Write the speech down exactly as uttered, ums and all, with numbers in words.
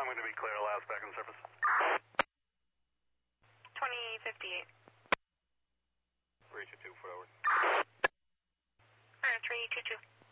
I'm going to be clear. Last back on surface. twenty fifty-eight. three two two forward. Uh, three two two.